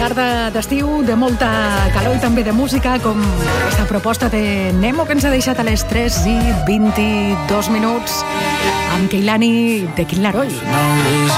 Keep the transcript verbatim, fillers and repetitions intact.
tarda d'estiu, de molta calor i també de música, com aquesta proposta de Nemo que ens ha deixat a les tres i vint-i-dos minuts amb Kehlani de Quin Laroi.